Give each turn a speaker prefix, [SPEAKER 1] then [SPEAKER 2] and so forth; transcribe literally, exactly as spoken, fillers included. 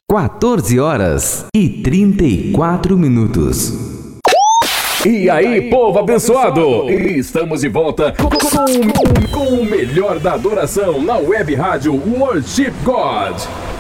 [SPEAKER 1] quatorze horas e trinta e quatro minutos.
[SPEAKER 2] E aí, povo abençoado! Estamos de volta com, com, com o melhor da adoração na web rádio Worship God.